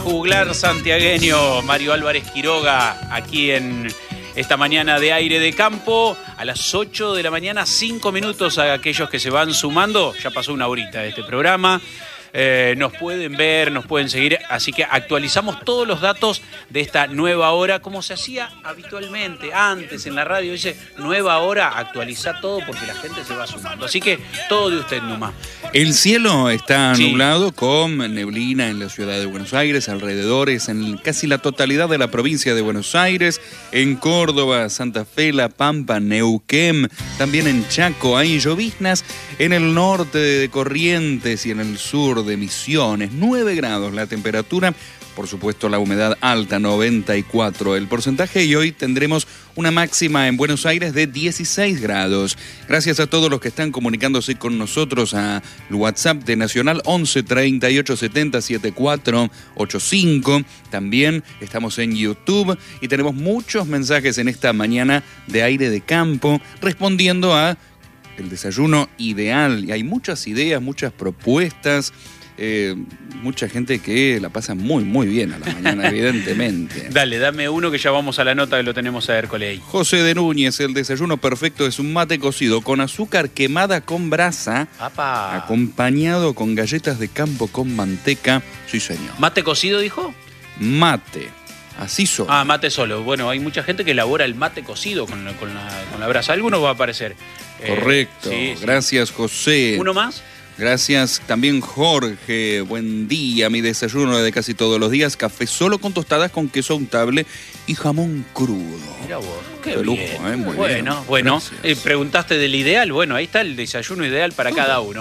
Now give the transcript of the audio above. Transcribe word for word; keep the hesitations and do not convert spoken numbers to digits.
Juglar santiagueño Mario Álvarez Quiroga, aquí en esta mañana de aire de campo, a las ocho de la mañana, cinco minutos a aquellos que se van sumando. Ya pasó una horita de este programa. Eh, nos pueden ver, nos pueden seguir, así que actualizamos todos los datos de esta nueva hora, como se hacía habitualmente antes en la radio. Dice nueva hora, actualiza todo porque la gente se va sumando. Así que todo de usted, Numa. El cielo está Sí. nublado con neblina en la ciudad de Buenos Aires, alrededores, en casi la totalidad de la provincia de Buenos Aires, en Córdoba, Santa Fe, La Pampa, Neuquén, también en Chaco. Hay lloviznas en el norte de Corrientes y en el sur de Misiones. nueve grados la temperatura, por supuesto la humedad alta, noventa y cuatro el porcentaje, y hoy tendremos una máxima en Buenos Aires de dieciséis grados. Gracias a todos los que están comunicándose con nosotros a WhatsApp de Nacional once treinta y ocho setenta setenta y cuatro ochenta y cinco. También estamos en YouTube y tenemos muchos mensajes en esta mañana de aire de campo respondiendo a el desayuno ideal. Y hay muchas ideas, muchas propuestas. Eh, mucha gente que la pasa muy, muy bien a la mañana, evidentemente. Dale, dame uno que ya vamos a la nota que lo tenemos a Hércules ahí. José de Núñez, el desayuno perfecto es un mate cocido con azúcar quemada con brasa, ¡Apa! acompañado con galletas de campo con manteca. Sí, señor. ¿Mate cocido, dijo? Mate. Así son. Ah, mate solo. Bueno, hay mucha gente que elabora el mate cocido con la, con la, con la brasa. Algunos va a aparecer. Correcto. Eh, sí, sí. Gracias, José. ¿Uno más? Gracias también, Jorge. Buen día. Mi desayuno de casi todos los días: café solo con tostadas con queso untable y jamón crudo. Mira vos, qué De lujo, bien. ¿eh? Muy bueno, bien. bueno. Gracias. Eh, preguntaste del ideal. Bueno, ahí está el desayuno ideal para cada uno.